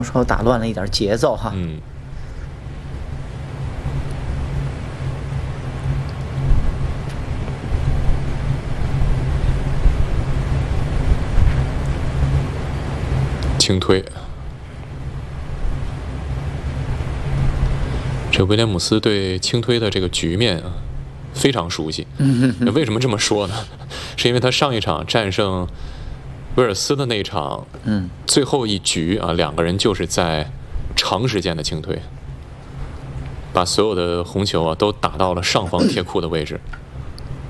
稍微打乱了一点节奏哈。 轻推。这威廉姆斯对轻推的这个局面啊非常熟悉。为什么这么说呢？是因为他上一场战胜威尔斯的那一场，最后一局啊，两个人就是在长时间的轻推，把所有的红球啊都打到了上方铁库的位置。